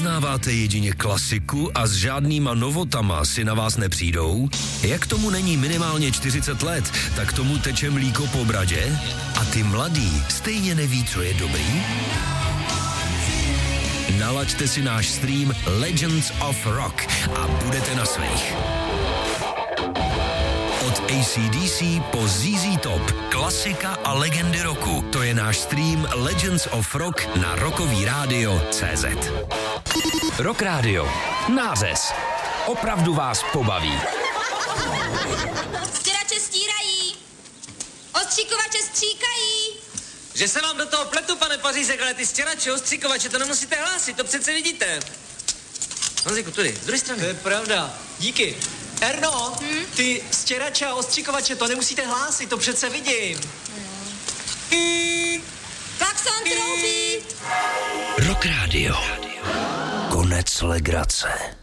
Uznáváte jedině klasiku a s žádnýma novotama si na vás nepřijdou? Jak tomu není minimálně 40 let, tak tomu teče mlíko po bradě? A ty mladý stejně neví, co je dobrý? Nalaďte si náš stream Legends of Rock a budete na svých. Od AC/DC po ZZ Top, klasika a legendy roku. To je náš stream Legends of Rock na rockovíradio.cz. Rock Radio. Nářez. Opravdu vás pobaví. Stěrače stírají. Ostříkovače stříkají. Že se vám do toho pletu, pane Pařízek, ale ty stěrače, ostříkovače, to nemusíte hlásit, to přece vidíte. Honziku, tudy, z druhé strany. To je pravda. Díky. Erno, ty stěrače a ostříkovače, to nemusíte hlásit, to přece vidím. Klakson troubí. Rock Radio. Konec legrace.